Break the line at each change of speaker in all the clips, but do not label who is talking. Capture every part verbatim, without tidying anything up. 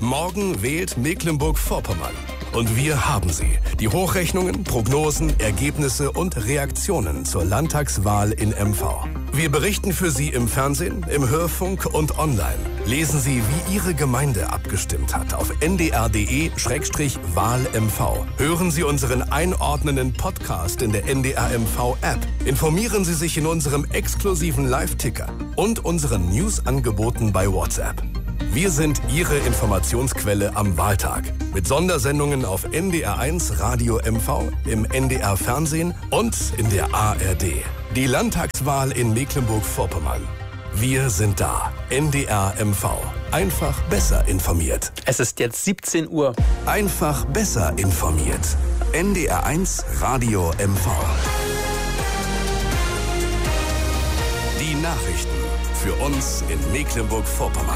Morgen wählt Mecklenburg-Vorpommern. Und wir haben sie. Die Hochrechnungen, Prognosen, Ergebnisse und Reaktionen zur Landtagswahl in M V. Wir berichten für Sie im Fernsehen, im Hörfunk und online. Lesen Sie, wie Ihre Gemeinde abgestimmt hat auf n d r punkt d e slash wahl m v. Hören Sie unseren einordnenden Podcast in der N D R M V App. Informieren Sie sich in unserem exklusiven Live-Ticker und unseren News-Angeboten bei WhatsApp. Wir sind Ihre Informationsquelle am Wahltag. Mit Sondersendungen auf N D R eins Radio M V, im N D R Fernsehen und in der A R D. Die Landtagswahl in Mecklenburg-Vorpommern. Wir sind da. N D R M V. Einfach besser informiert.
Es ist jetzt siebzehn Uhr.
Einfach besser informiert. N D R eins Radio M V. Die Nachrichten für uns in Mecklenburg-Vorpommern.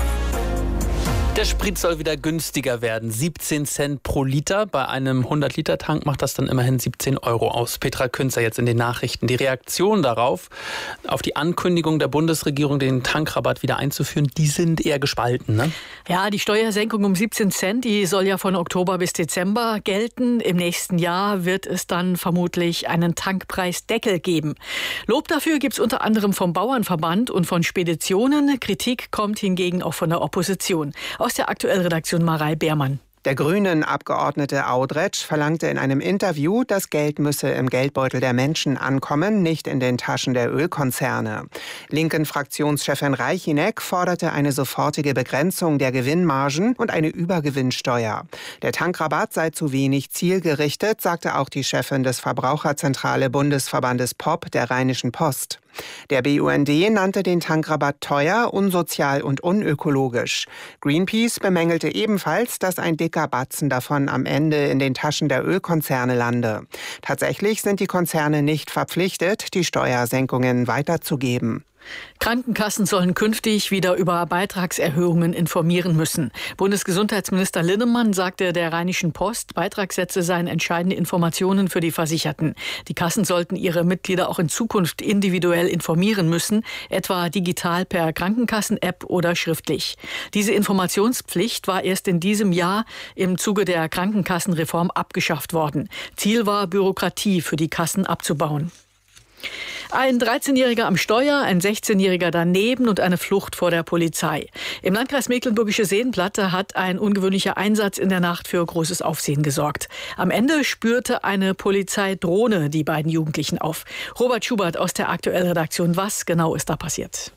Der Sprit soll wieder günstiger werden. siebzehn Cent pro Liter. Bei einem hundert Liter Tank macht das dann immerhin siebzehn Euro aus. Petra Künzer jetzt in den Nachrichten. Die Reaktionen darauf, auf die Ankündigung der Bundesregierung, den Tankrabatt wieder einzuführen, die sind eher gespalten, ne?
Ja, die Steuersenkung um siebzehn Cent, die soll ja von Oktober bis Dezember gelten. Im nächsten Jahr wird es dann vermutlich einen Tankpreisdeckel geben. Lob dafür gibt es unter anderem vom Bauernverband und von Speditionen. Kritik kommt hingegen auch von der Opposition. Aus der Aktuellredaktion Marei Beermann.
Der Grünen-Abgeordnete Audretsch verlangte in einem Interview, das Geld müsse im Geldbeutel der Menschen ankommen, nicht in den Taschen der Ölkonzerne. Linken-Fraktionschefin Reichinek forderte eine sofortige Begrenzung der Gewinnmargen und eine Übergewinnsteuer. Der Tankrabatt sei zu wenig zielgerichtet, sagte auch die Chefin des Verbraucherzentrale Bundesverbandes P O P der Rheinischen Post. Der B U N D nannte den Tankrabatt teuer, unsozial und unökologisch. Greenpeace bemängelte ebenfalls, dass ein dicker Batzen davon am Ende in den Taschen der Ölkonzerne lande. Tatsächlich sind die Konzerne nicht verpflichtet, die Steuersenkungen weiterzugeben.
Krankenkassen sollen künftig wieder über Beitragserhöhungen informieren müssen. Bundesgesundheitsminister Linnemann sagte der Rheinischen Post, Beitragssätze seien entscheidende Informationen für die Versicherten. Die Kassen sollten ihre Mitglieder auch in Zukunft individuell informieren müssen, etwa digital per Krankenkassen-App oder schriftlich. Diese Informationspflicht war erst in diesem Jahr im Zuge der Krankenkassenreform abgeschafft worden. Ziel war, Bürokratie für die Kassen abzubauen. Ein dreizehnjähriger am Steuer, ein sechzehnjähriger daneben und eine Flucht vor der Polizei. Im Landkreis Mecklenburgische Seenplatte hat ein ungewöhnlicher Einsatz in der Nacht für großes Aufsehen gesorgt. Am Ende spürte eine Polizeidrohne die beiden Jugendlichen auf. Robert Schubert aus der Aktuellredaktion. Was genau ist da passiert?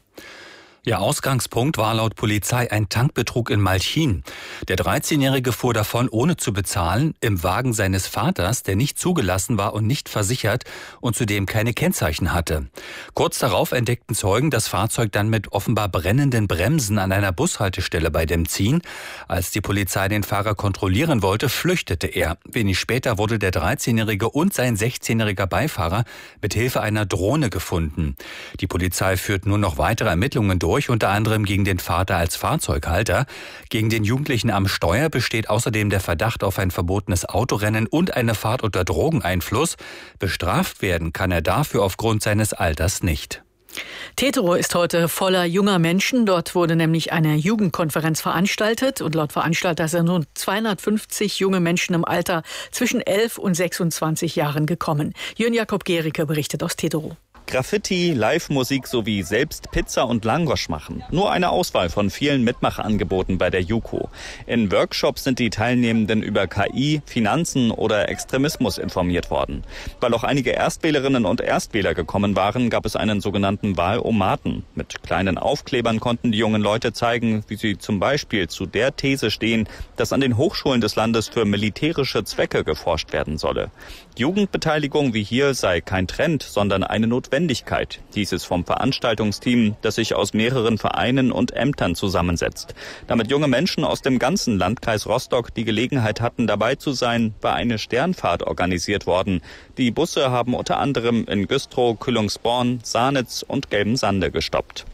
Ja, Ausgangspunkt war laut Polizei ein Tankbetrug in Malchin. Der dreizehnjährige fuhr davon, ohne zu bezahlen, im Wagen seines Vaters, der nicht zugelassen war und nicht versichert und zudem keine Kennzeichen hatte. Kurz darauf entdeckten Zeugen das Fahrzeug dann mit offenbar brennenden Bremsen an einer Bushaltestelle bei Demzin. Als die Polizei den Fahrer kontrollieren wollte, flüchtete er. Wenig später wurde der dreizehnjährige und sein sechzehnjähriger Beifahrer mit Hilfe einer Drohne gefunden. Die Polizei führt nun noch weitere Ermittlungen durch. Durch, unter anderem gegen den Vater als Fahrzeughalter. Gegen den Jugendlichen am Steuer besteht außerdem der Verdacht auf ein verbotenes Autorennen und eine Fahrt unter Drogeneinfluss. Bestraft werden kann er dafür aufgrund seines Alters nicht.
Tetero ist heute voller junger Menschen. Dort wurde nämlich eine Jugendkonferenz veranstaltet. Und laut Veranstalter sind rund zweihundertfünfzig junge Menschen im Alter zwischen elf und sechsundzwanzig Jahren gekommen. Jörn Jakob Gericke berichtet aus Tetero.
Graffiti, Live-Musik sowie selbst Pizza und Langosch machen. Nur eine Auswahl von vielen Mitmachangeboten bei der JUKO. In Workshops sind die Teilnehmenden über K I, Finanzen oder Extremismus informiert worden. Weil auch einige Erstwählerinnen und Erstwähler gekommen waren, gab es einen sogenannten Wahlomaten. Mit kleinen Aufklebern konnten die jungen Leute zeigen, wie sie zum Beispiel zu der These stehen, dass an den Hochschulen des Landes für militärische Zwecke geforscht werden solle. Jugendbeteiligung wie hier sei kein Trend, sondern eine Notwendigkeit, hieß es vom Veranstaltungsteam, das sich aus mehreren Vereinen und Ämtern zusammensetzt. Damit junge Menschen aus dem ganzen Landkreis Rostock die Gelegenheit hatten, dabei zu sein, war eine Sternfahrt organisiert worden. Die Busse haben unter anderem in Güstrow, Kühlungsborn, Sahnitz und Gelbensande gestoppt.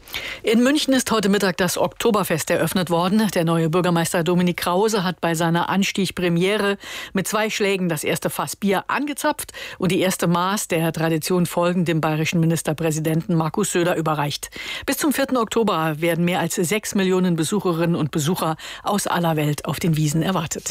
In München ist heute Mittag das Oktoberfest eröffnet worden. Der neue Bürgermeister Dominik Krause hat bei seiner Anstieg-Premiere mit zwei Schlägen das erste Fass Bier angezapft und die erste Maß der Tradition folgend dem bayerischen Ministerpräsidenten Markus Söder überreicht. Bis zum vierten Oktober werden mehr als sechs Millionen Besucherinnen und Besucher aus aller Welt auf den Wiesen erwartet.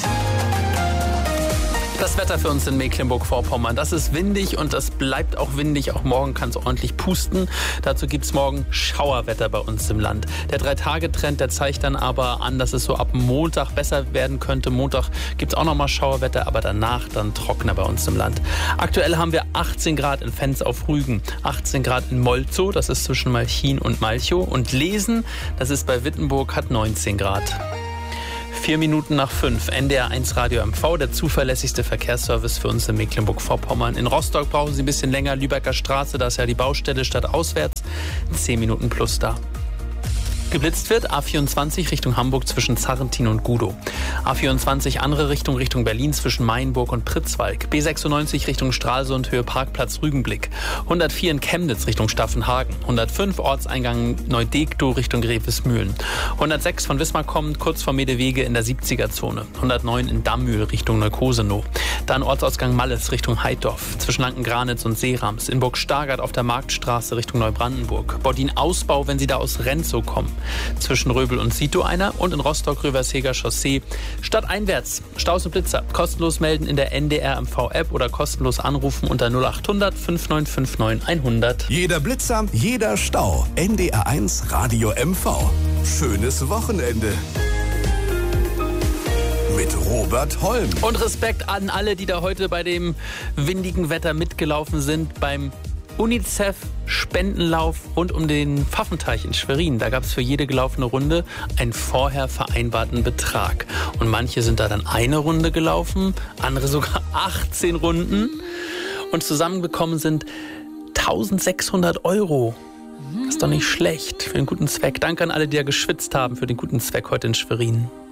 Das Wetter für uns in Mecklenburg-Vorpommern, das ist windig und das bleibt auch windig. Auch morgen kann es ordentlich pusten. Dazu gibt es morgen Schauerwetter bei uns im Land. Der Drei-Tage-Trend, der zeigt dann aber an, dass es so ab Montag besser werden könnte. Montag gibt es auch nochmal Schauerwetter, aber danach dann trockener bei uns im Land. Aktuell haben wir achtzehn Grad in Fenz auf Rügen, achtzehn Grad in Molzow, das ist zwischen Malchin und Malchow. Und Lesen, das ist bei Wittenburg, hat neunzehn Grad. Vier Minuten nach fünf, N D R eins Radio M V, der zuverlässigste Verkehrsservice für uns in Mecklenburg-Vorpommern. In Rostock brauchen Sie ein bisschen länger, Lübecker Straße, da ist ja die Baustelle statt auswärts. Zehn Minuten plus da. Geblitzt wird A vierundzwanzig Richtung Hamburg zwischen Zarrentin und Gudow. A vierundzwanzig andere Richtung Richtung Berlin zwischen Mayenburg und Pritzwalk. B sechsundneunzig Richtung Stralsund Höhe Parkplatz Rügenblick. hundertvier in Chemnitz Richtung Staffenhagen. hundertfünf Ortseingang Neudegtow Richtung Grevesmühlen. hundertsechs von Wismar kommend kurz vor Medewege in der siebziger-Zone. hundertneun in Dammühl Richtung Neukosenow. Dann Ortsausgang Malles Richtung Heidorf. Zwischen Lanken-Granitz und Seerams. In Burg Stargard auf der Marktstraße Richtung Neubrandenburg. Bordin-Ausbau, wenn Sie da aus Renzow kommen. Zwischen Röbel und Sito einer und in Rostock-Röversheger Chaussee. Stadteinwärts, Staus und Blitzer. Kostenlos melden in der N D R M V-App oder kostenlos anrufen unter null acht hundert fünf neun fünf neun hundert.
Jeder Blitzer, jeder Stau. N D R eins Radio M V. Schönes Wochenende. Mit Robert Holm.
Und Respekt an alle, die da heute bei dem windigen Wetter mitgelaufen sind beim UNICEF-Spendenlauf rund um den Pfaffenteich in Schwerin. Da gab es für jede gelaufene Runde einen vorher vereinbarten Betrag. Und manche sind da dann eine Runde gelaufen, andere sogar achtzehn Runden. Und zusammengekommen sind eintausendsechshundert Euro. Das ist doch nicht schlecht für den guten Zweck. Danke an alle, die da geschwitzt haben für den guten Zweck heute in Schwerin.